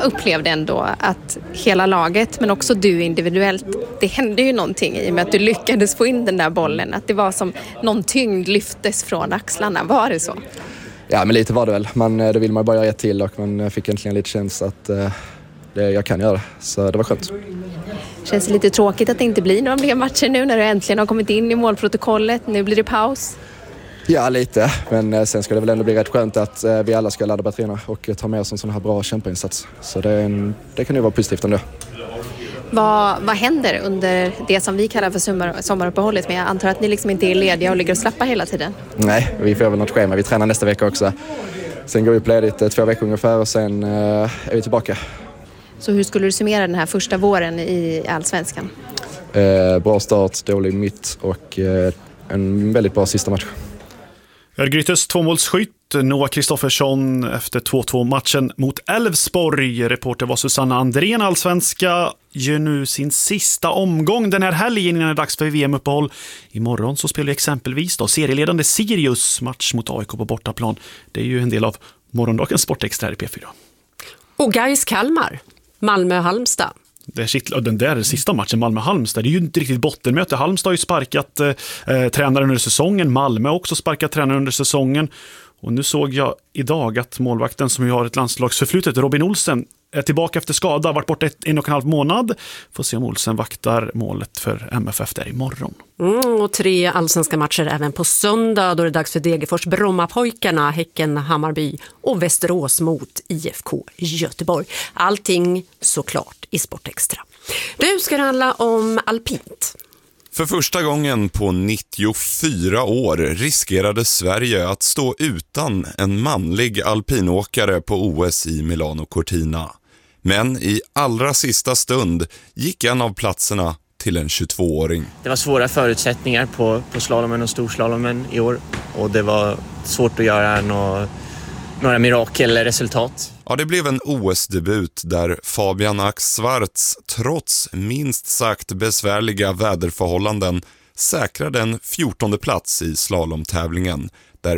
jag upplevde ändå att hela laget, men också du individuellt, det hände ju någonting i och med att du lyckades få in den där bollen. Att det var som någon tyngd lyftes från axlarna. Var det så? Ja, men lite var det väl. Då vill man bara göra ett till och man fick äntligen lite känsla att jag kan göra det. Så det var skönt. Känns det lite tråkigt att det inte blir några fler matcher nu när du äntligen har kommit in i målprotokollet? Nu blir det paus. Ja, lite. Men sen ska det väl ändå bli rätt skönt att vi alla ska ladda batterierna och ta med oss en sån här bra kämpainsats. Så det kan ju vara positivt ändå. Vad händer under det som vi kallar för sommaruppehållet? Men jag antar att ni liksom inte är lediga och ligger och slappar hela tiden. Nej, vi får väl något schema. Vi tränar nästa vecka också. Sen går vi upp ledigt 2 veckor ungefär och sen är vi tillbaka. Så hur skulle du summera den här första våren i Allsvenskan? Bra start, dålig mitt och en väldigt bra sista match. Örgrytes 2-målsskytt Noah Kristoffersson efter 2-2-matchen mot Elfsborg. Reporter var Susanna Andrén. Allsvenska gör nu sin sista omgång den här helgen innan det är dags för VM-uppehåll. Imorgon så spelar vi exempelvis serieledande Sirius match mot AIK på bortaplan. Det är ju en del av morgondagens Sportextra i P4. Och Gais Kalmar, Malmö-Halmstad. Den där sista matchen, Malmö-Halmstad, det är ju inte riktigt bottenmöte. Halmstad har ju sparkat tränare under säsongen. Malmö har också sparkat tränare under säsongen. Och nu såg jag idag att målvakten som ju har ett landslagsförflutet, Robin Olsen, är tillbaka efter skada, varit borta 1,5 månad. Får se om Olsen vaktar målet för MFF där imorgon. Och 3 allsvenska matcher även på söndag. Då är det dags för Degerfors Brommapojkarna, Häcken Hammarby och Västerås mot IFK Göteborg. Allting såklart i Sportextra. Nu ska det handla om alpint. För första gången på 94 år riskerade Sverige att stå utan en manlig alpinåkare på OS i Milano Cortina. Men i allra sista stund gick en av platserna till en 22-åring. Det var svåra förutsättningar på slalomen och storslalomen i år. Och det var svårt att göra några mirakelresultat. Ja, det blev en OS-debut där Fabian Ax-Schwarz trots minst sagt besvärliga väderförhållanden säkrade en 14:e plats i slalomtävlingen där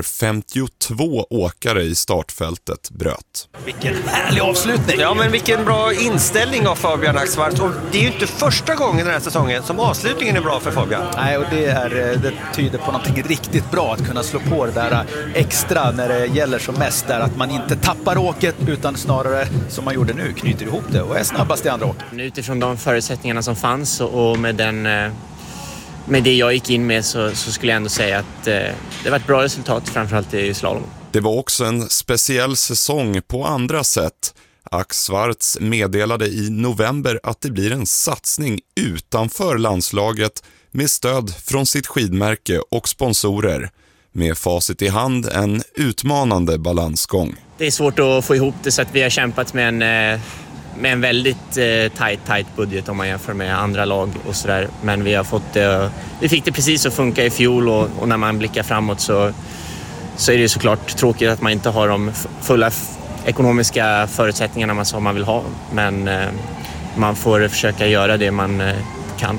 52 åkare i startfältet bröt. Vilken härlig avslutning! Ja, men vilken bra inställning av Fabian Ax-Schwarz. Och det är ju inte första gången den här säsongen som avslutningen är bra för Fabian. Nej, och det tyder på någonting riktigt bra att kunna slå på det där extra när det gäller som mest. Där att man inte tappar åket utan snarare, som man gjorde nu, knyter ihop det och är snabbast i andra åk. Utifrån de förutsättningarna som fanns och med det jag gick in med så skulle jag ändå säga att det var ett bra resultat, framförallt i slalom. Det var också en speciell säsong på andra sätt. Ax-Schwarz meddelade i november att det blir en satsning utanför landslaget med stöd från sitt skidmärke och sponsorer. Med facit i hand en utmanande balansgång. Det är svårt att få ihop det så att vi har kämpat med en väldigt tight budget om man jämför med andra lag och sådär. Men vi fick det precis att funka i fjol och när man blickar framåt så är det såklart tråkigt att man inte har de fulla ekonomiska förutsättningarna som man vill ha. Men man får försöka göra det man kan.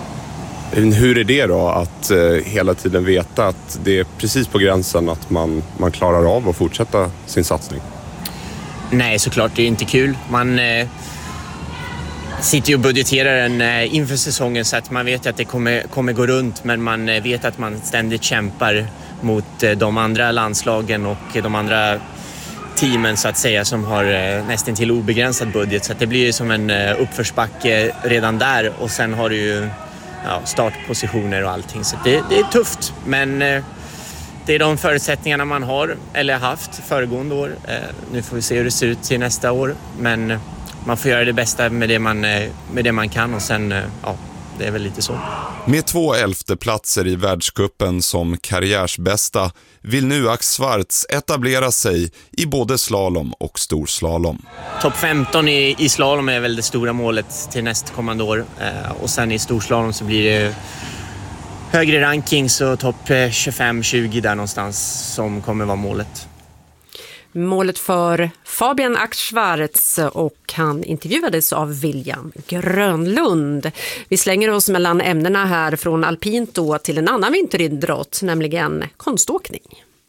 Hur är det då att hela tiden veta att det är precis på gränsen att man klarar av att fortsätta sin satsning? Nej, såklart det är inte kul. Man sitter ju och budgeterar den inför säsongen så att man vet att det kommer gå runt, men man vet att man ständigt kämpar mot de andra landslagen och de andra teamen så att säga som har nästan till obegränsad budget, så att det blir ju som en uppförsbacke redan där och sen har du ju startpositioner och allting, så det är tufft, men det är de förutsättningarna man har eller haft föregående år. Nu får vi se hur det ser ut till nästa år, men man får göra det bästa med det man kan och sen, det är väl lite så. Med 2 11:e-platser i världscupen som karriärsbästa vill nu Ax-Schwarz etablera sig i både slalom och storslalom. Topp 15 i slalom är väl det stora målet till nästkommande år, och sen i storslalom så blir det högre ranking, så topp 25-20 där någonstans som kommer vara målet. Målet för Fabian Ax-Schwarz, och han intervjuades av William Grönlund. Vi slänger oss mellan ämnena här från alpint då till en annan vinteridrott, nämligen konståkning.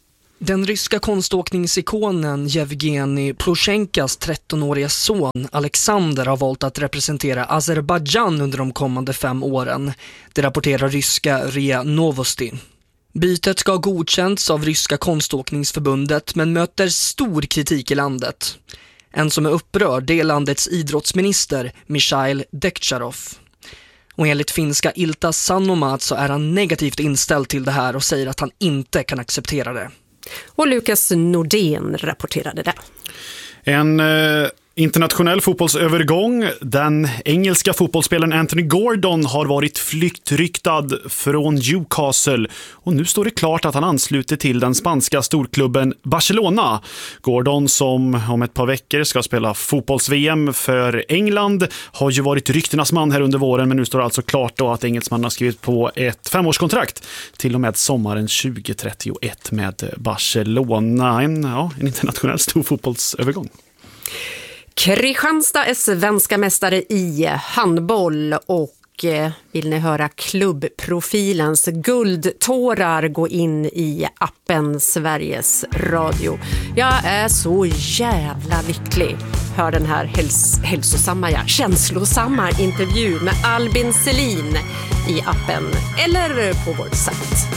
Den ryska konståkningsikonen Yevgeny Ploshenkas 13-åriga son Alexander har valt att representera Azerbajdzjan under de kommande 5 åren. Det rapporterar ryska RIA Novosti. Bytet ska ha godkänts av ryska konståkningsförbundet men möter stor kritik i landet. En som är upprörd är landets idrottsminister Mikhail Dekcharov. Och enligt finska Ilta Sanomat så är han negativt inställd till det här och säger att han inte kan acceptera det. Och Lukas Nordén rapporterade det. En internationell fotbollsövergång. Den engelska fotbollsspelaren Anthony Gordon har varit flyktryktad från Newcastle och nu står det klart att han ansluter till den spanska storklubben Barcelona. Gordon, som om ett par veckor ska spela fotbolls-VM för England, har ju varit ryktenas man här under våren, men nu står det alltså klart då att engelsmannen har skrivit på ett 5-årskontrakt till och med sommaren 2031 med Barcelona. En internationell stor fotbollsövergång. Kristianstad är svenska mästare i handboll och vill ni höra klubbprofilens guldtårar gå in i appen Sveriges Radio. Jag är så jävla lycklig. Hör den här känslosamma intervju med Albin Selin i appen eller på vår sajt.